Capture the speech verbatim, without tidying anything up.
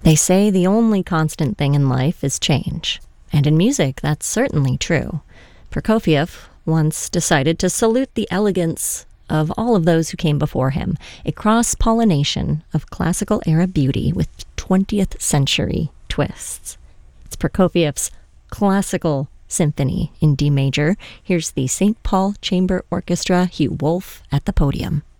They say the only constant thing in life is change. And in music, that's certainly true. Prokofiev once decided to salute the elegance of all of those who came before him, a cross-pollination of classical-era beauty with twentieth century twists. It's Prokofiev's Classical Symphony in D major. Here's the Saint Paul Chamber Orchestra, Hugh Wolf at the podium.